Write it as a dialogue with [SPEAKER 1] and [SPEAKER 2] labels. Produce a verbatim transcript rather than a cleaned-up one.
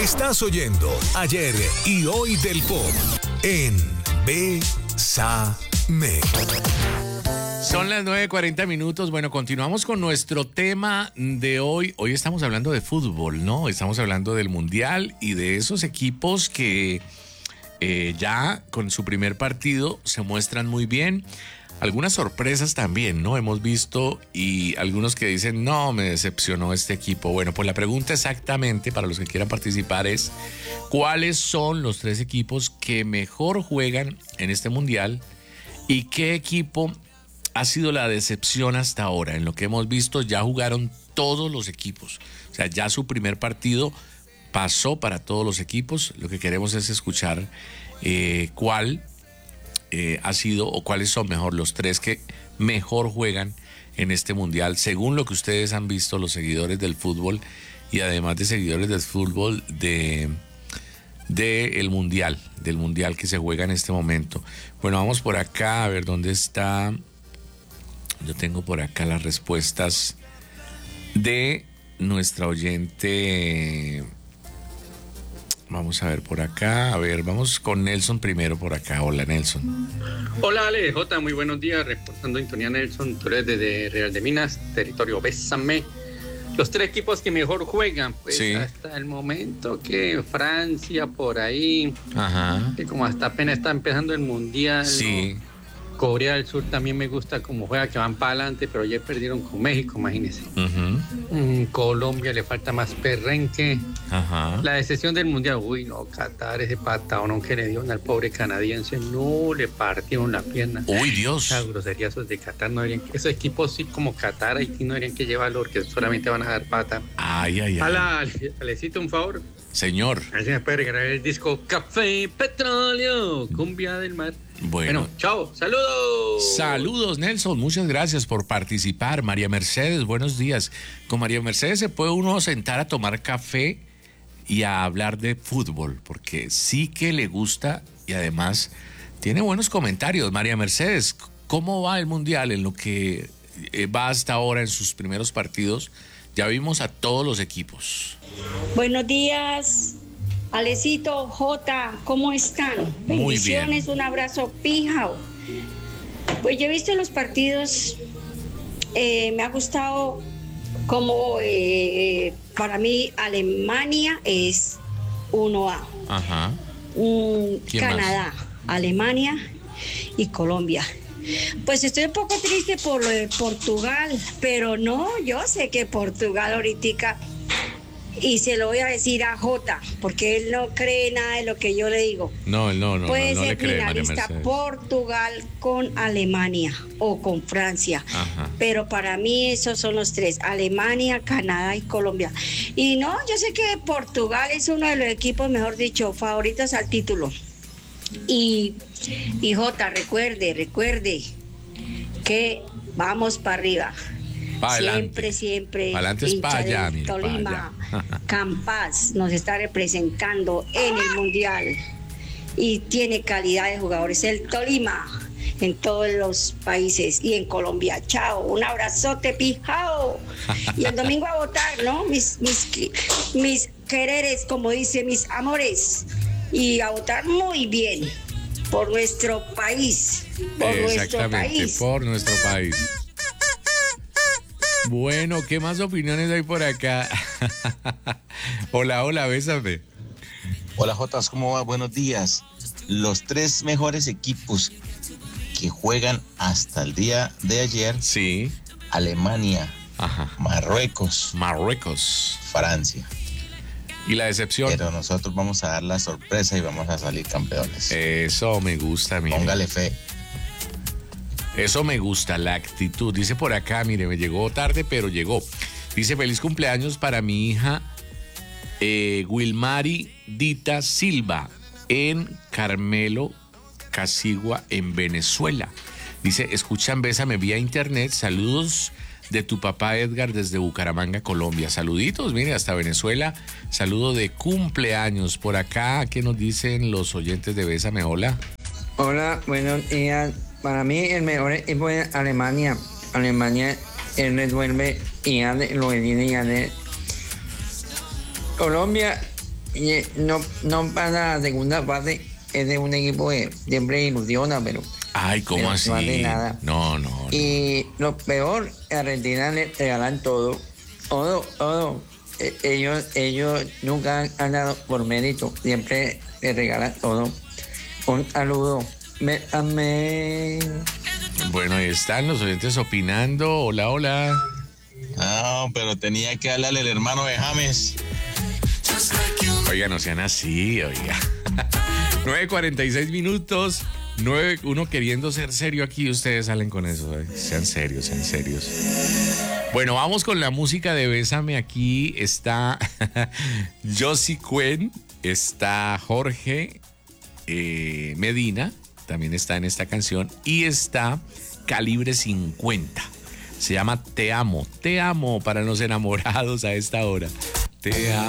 [SPEAKER 1] Estás oyendo Ayer y Hoy del Pop en Bésame.
[SPEAKER 2] Son las nueve cuarenta minutos. Bueno, continuamos con nuestro tema de hoy. Hoy estamos hablando de fútbol, ¿no? Estamos hablando del Mundial y de esos equipos que eh, ya con su primer partido se muestran muy bien. Algunas sorpresas también, ¿no? Hemos visto y algunos que dicen, no, me decepcionó este equipo. Bueno, pues la pregunta exactamente para los que quieran participar es, ¿cuáles son los tres equipos que mejor juegan en este Mundial? ¿Y qué equipo ha sido la decepción hasta ahora? En lo que hemos visto ya jugaron todos los equipos. O sea, ya su primer partido pasó para todos los equipos. Lo que queremos es escuchar eh, cuál Eh, ha sido o cuáles son mejor los tres que mejor juegan en este mundial, según lo que ustedes han visto, los seguidores del fútbol y además de seguidores del fútbol de, de el mundial, del mundial que se juega en este momento. Bueno, vamos por acá a ver dónde está. Yo tengo por acá las respuestas de nuestra oyente. Vamos a ver por acá, a ver, vamos con Nelson primero por acá. Hola, Nelson.
[SPEAKER 3] Hola, Ale, J, muy buenos días, reportando Antonia Nelson, tú eres desde Real de Minas, territorio Bésame. Los tres equipos que mejor juegan, pues sí, hasta el momento que Francia por ahí, ajá, que como hasta apenas está empezando el Mundial, sí, ¿no? Corea del Sur también me gusta cómo juega, que van para adelante, pero ayer perdieron con México, imagínense. Uh-huh. Mm, Colombia le falta más perrenque. Uh-huh. La decepción del Mundial, uy, no, Qatar, ese patadón que le dieron al pobre canadiense, no, le partieron la pierna.
[SPEAKER 2] Uy, Dios.
[SPEAKER 3] Esas groserías de Qatar no deberían, esos equipos sí como Qatar, Haití no deberían que llevarlo, porque solamente van a dar pata.
[SPEAKER 2] Ay, ay, ay.
[SPEAKER 3] Ala, Alecito, un favor.
[SPEAKER 2] Señor.
[SPEAKER 3] A ver si me puede regalar el disco Café Petróleo, Cumbia del Mar.
[SPEAKER 2] Bueno,
[SPEAKER 3] bueno, chao, saludos.
[SPEAKER 2] Saludos, Nelson, muchas gracias por participar. María Mercedes, buenos días. Con María Mercedes se puede uno sentar a tomar café y a hablar de fútbol, porque sí que le gusta y además tiene buenos comentarios. María Mercedes, ¿cómo va el Mundial en lo que va hasta ahora en sus primeros partidos? Ya vimos a todos los equipos.
[SPEAKER 4] Buenos días. Alecito, J, ¿cómo están?
[SPEAKER 2] Muy
[SPEAKER 4] Bendiciones,
[SPEAKER 2] bien.
[SPEAKER 4] Un abrazo pijao. Pues yo he visto los partidos, eh, me ha gustado como eh, para mí Alemania es uno A.
[SPEAKER 2] Ajá.
[SPEAKER 4] Mm, Canadá, más? Alemania y Colombia. Pues estoy un poco triste por lo de Portugal, pero no, yo sé que Portugal ahorita... Y se lo voy a decir a Jota, porque él no cree nada de lo que yo le digo.
[SPEAKER 2] No, no, no.
[SPEAKER 4] Puede
[SPEAKER 2] no, no
[SPEAKER 4] ser
[SPEAKER 2] le cree,
[SPEAKER 4] finalista Portugal con Alemania o con Francia. Ajá. Pero para mí esos son los tres: Alemania, Canadá y Colombia. Y no, yo sé que Portugal es uno de los equipos, mejor dicho, favoritos al título. Y, y Jota, recuerde, recuerde que vamos para arriba.
[SPEAKER 2] Pa
[SPEAKER 4] siempre, siempre.
[SPEAKER 2] Para adelante es para allá, mire,
[SPEAKER 4] Tolima, Campas nos está representando en el Mundial y tiene calidad de jugadores. El Tolima en todos los países y en Colombia. Chao, un abrazote, pijao. Y el domingo a votar, ¿no? Mis, mis, mis quereres, como dice, mis amores. Y a votar muy bien por nuestro país. Por nuestro país.
[SPEAKER 2] Por nuestro país. Bueno, ¿qué más opiniones hay por acá? Hola, hola, bésame.
[SPEAKER 5] Hola, Jotas, ¿cómo va? Buenos días. Los tres mejores equipos que juegan hasta el día de ayer.
[SPEAKER 2] Sí.
[SPEAKER 5] Alemania.
[SPEAKER 2] Ajá.
[SPEAKER 5] Marruecos.
[SPEAKER 2] Marruecos.
[SPEAKER 5] Francia.
[SPEAKER 2] ¿Y la decepción?
[SPEAKER 5] Pero nosotros vamos a dar la sorpresa y vamos a salir campeones.
[SPEAKER 2] Eso me gusta, mire.
[SPEAKER 5] Póngale fe.
[SPEAKER 2] Eso me gusta, la actitud. Dice por acá, mire, me llegó tarde, pero llegó. Dice, feliz cumpleaños para mi hija eh, Wilmari Dita Silva en Carmelo, Casigua, en Venezuela. Dice, escuchan Bésame vía internet. Saludos de tu papá Edgar desde Bucaramanga, Colombia. Saluditos, mire, hasta Venezuela. Saludo de cumpleaños. Por acá, ¿qué nos dicen los oyentes de Bésame? Hola.
[SPEAKER 6] Hola, buenos días. Para mí el mejor equipo es Alemania. Alemania él resuelve y hace lo que tiene que hacer. Colombia y no, no para la segunda fase, es de un equipo que siempre ilusiona, pero...
[SPEAKER 2] Ay, ¿cómo
[SPEAKER 6] pero
[SPEAKER 2] así?
[SPEAKER 6] No hace nada.
[SPEAKER 2] No, no, no.
[SPEAKER 6] Y lo peor, a Argentina le regalan todo. Todo, todo. E- Ellos, ellos nunca han ganado por mérito, siempre le regalan todo. Un saludo. Me amé.
[SPEAKER 2] Bueno, ahí están los oyentes opinando. Hola, hola.
[SPEAKER 5] No, pero tenía que hablarle al hermano de James.
[SPEAKER 2] Oiga, no sean así, oiga. nueve cuarenta y seis minutos. nueve, uno queriendo ser serio aquí, ustedes salen con eso. ¿Eh? Sean serios, sean serios. Bueno, vamos con la música de Bésame. Aquí está Josie Cuen, está Jorge eh, Medina, también está en esta canción, y está Calibre cincuenta. Se llama Te Amo, Te Amo para los enamorados a esta hora. Te amo.